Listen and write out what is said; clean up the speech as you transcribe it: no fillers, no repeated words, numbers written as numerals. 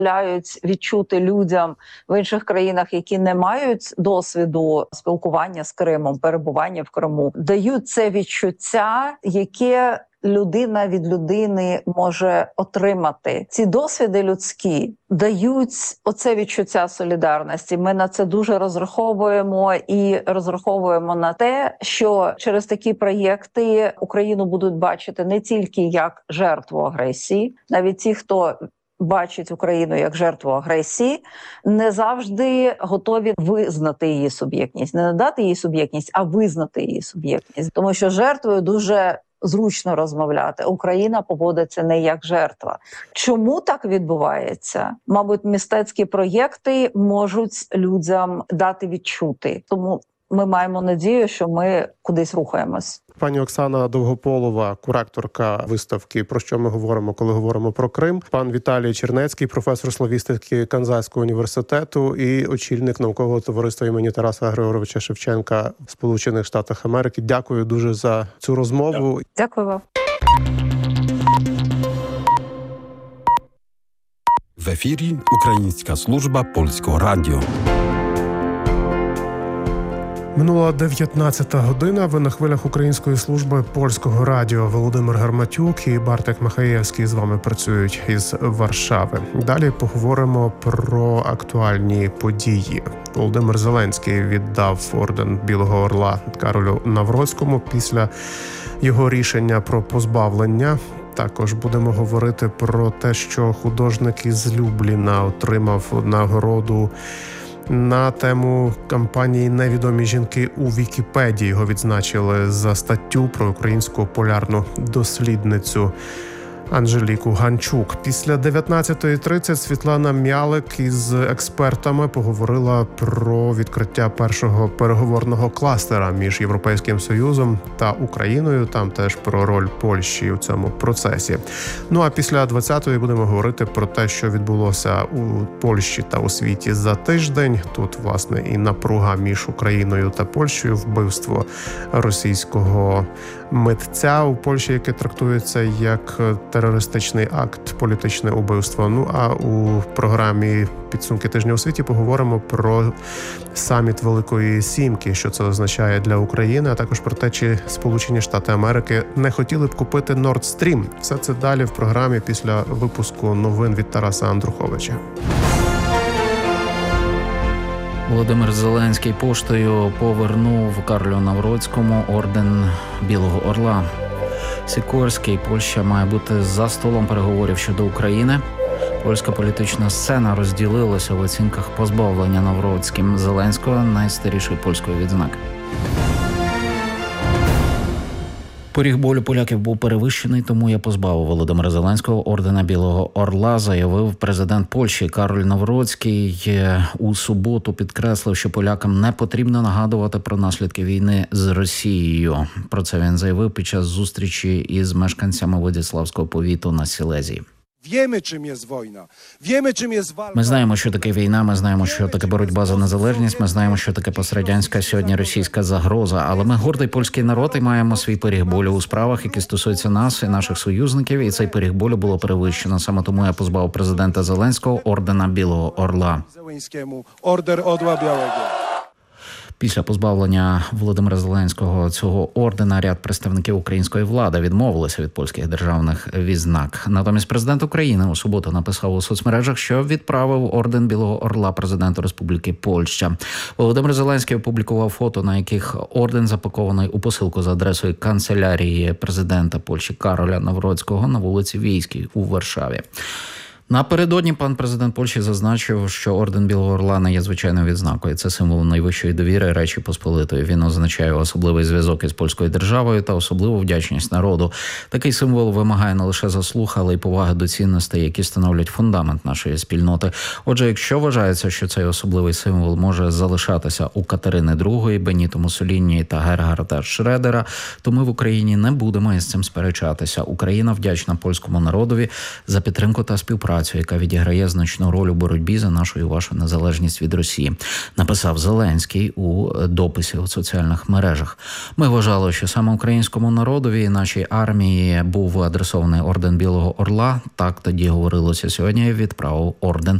відчути людям в інших країнах, які не мають досвіду спілкування з Кримом, перебування в Криму, дають це відчуття, яке людина від людини може отримати. Ці досвіди людські дають оце відчуття солідарності. Ми на це дуже розраховуємо і розраховуємо на те, що через такі проєкти Україну будуть бачити не тільки як жертву агресії, навіть ті, хто бачить Україну як жертву агресії, не завжди готові визнати її суб'єктність. Не надати їй суб'єктність, а визнати її суб'єктність. Тому що жертвою дуже зручно розмовляти. Україна поводиться не як жертва. Чому так відбувається? Мабуть, мистецькі проєкти можуть людям дати відчути. Тому ми маємо надію, що ми кудись рухаємось. Пані Оксана Довгополова, кураторка виставки «Про що ми говоримо, коли говоримо про Крим». Пан Віталій Чернецький, професор славістики Канзаського університету і очільник наукового товариства імені Тараса Григоровича Шевченка в Сполучених Штатах Америки. Дякую дуже за цю розмову. Дякую вам. В ефірі Українська служба Польського радіо. Минула 19 година. Ви на хвилях Української служби Польського радіо. Володимир Гарматюк і Бартек Махаєвський з вами працюють із Варшави. Далі поговоримо про актуальні події. Володимир Зеленський віддав орден Білого Орла Каролю Навроцькому після його рішення про позбавлення. Також будемо говорити про те, що художник із Любліна отримав нагороду на тему кампанії «Невідомі жінки» у Вікіпедії. Його відзначили за статтю про українську полярну дослідницю Анжеліку Ганчук. Після 19:30 Світлана М'ялик із експертами поговорила про відкриття першого переговорного кластера між Європейським Союзом та Україною. Там теж про роль Польщі у цьому процесі. Ну а після 20:00 будемо говорити про те, що відбулося у Польщі та у світі за тиждень. Тут, власне, і напруга між Україною та Польщею, вбивство російського митця у Польщі, яке трактується як терористичний акт, політичне убивство. Ну а у програмі «Підсумки тижня у світі» поговоримо про саміт Великої Сімки, що це означає для України, а також про те, чи Сполучені Штати Америки не хотіли б купити Nord Stream. Все це далі в програмі після випуску новин від Тараса Андруховича. Володимир Зеленський поштою повернув Карлю Навроцькому орден Білого Орла. Сікорський, Польща має бути за столом переговорів щодо України. Польська політична сцена розділилася в оцінках позбавлення Навроцьким Зеленського найстарішої польської відзнаки. Поріг болю поляків був перевищений, тому я позбавив Володимира Зеленського ордена Білого Орла, заявив президент Польщі Кароль Навроцький. У суботу підкреслив, що полякам не потрібно нагадувати про наслідки війни з Росією. Про це він заявив під час зустрічі із мешканцями Владиславського повіту на Сілезії. Ми знаємо, що таке війна, ми знаємо, що таке боротьба за незалежність, ми знаємо, що таке пострадянська, сьогодні російська загроза. Але ми гордий польський народ і маємо свій поріг болю у справах, які стосуються нас і наших союзників, і цей поріг болю було перевищено. Саме тому я позбавив президента Зеленського ордена Білого Орла. Після позбавлення Володимира Зеленського цього ордена ряд представників української влади відмовилися від польських державних відзнак. Натомість президент України у суботу написав у соцмережах, що відправив орден Білого Орла президенту Республіки Польща. Володимир Зеленський опублікував фото, на яких орден запакований у посилку за адресою канцелярії президента Польщі Кароля Навроцького на вулиці Війській у Варшаві. Напередодні пан президент Польщі зазначив, що орден Білого Орла не є звичайною відзнакою. Це символ найвищої довіри Речі Посполитої. Він означає особливий зв'язок із польською державою та особливу вдячність народу. Такий символ вимагає не лише заслуг, але й поваги до цінностей, які становлять фундамент нашої спільноти. Отже, якщо вважається, що цей особливий символ може залишатися у Катерини II, Беніто Муссоліні та Гергарда Шредера, то ми в Україні не будемо із цим сперечатися. Україна вдячна польському народові за підтримку та співпрацю операцію, яка відіграє значну роль у боротьбі за нашу і вашу незалежність від Росії, написав Зеленський у дописі у соціальних мережах. Ми вважали, що саме українському народові і нашій армії був адресований орден Білого Орла. Так тоді говорилося. Сьогодні я відправив орден